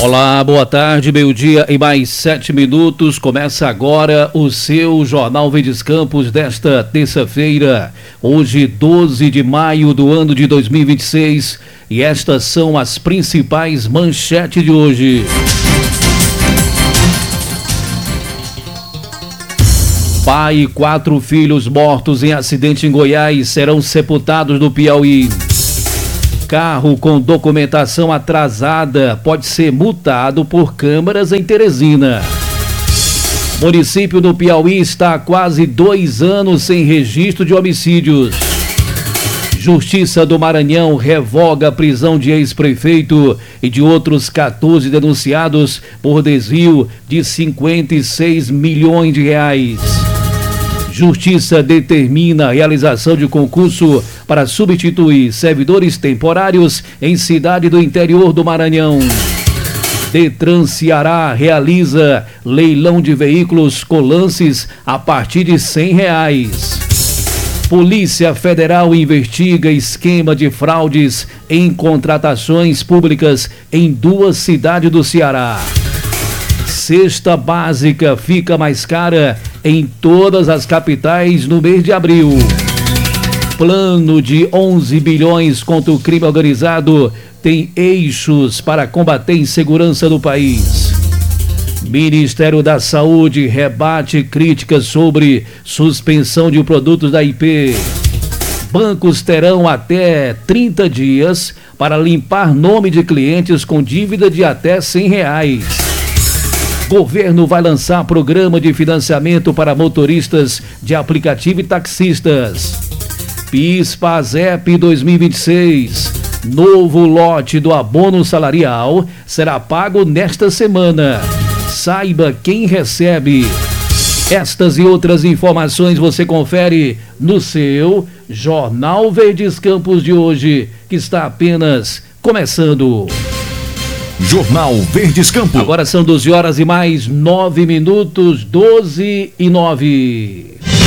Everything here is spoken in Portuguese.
Olá, boa tarde, meio-dia e mais 7 minutos. Começa agora o seu Jornal Verdes Campos desta terça-feira, hoje 12 de maio do ano de 2026. E estas são as principais manchetes de hoje. Pai e 4 filhos mortos em acidente em Goiás serão sepultados no Piauí. Carro com documentação atrasada pode ser multado por câmaras em Teresina. Município do Piauí está há quase 2 anos sem registro de homicídios. Justiça do Maranhão revoga a prisão de ex-prefeito e de outros 14 denunciados por desvio de 56 milhões de reais. Justiça determina a realização de concurso para substituir servidores temporários em cidade do interior do Maranhão. Detran Ceará realiza leilão de veículos com lances a partir de R$100. Polícia Federal investiga esquema de fraudes em contratações públicas em 2 cidades do Ceará. Cesta básica fica mais cara em todas as capitais no mês de abril. Plano de 11 bilhões contra o crime organizado tem eixos para combater a insegurança no país. Ministério da Saúde rebate críticas sobre suspensão de produtos da IP. Bancos terão até 30 dias para limpar nome de clientes com dívida de até R$100. Governo vai lançar programa de financiamento para motoristas de aplicativo e taxistas. PIS/PASEP 2026. Novo lote do abono salarial será pago nesta semana. Saiba quem recebe. Estas e outras informações você confere no seu Jornal Verdes Campos de hoje, que está apenas começando. Jornal Verdes Campos. Agora são 12 horas e mais 9 minutos, 12 e 9.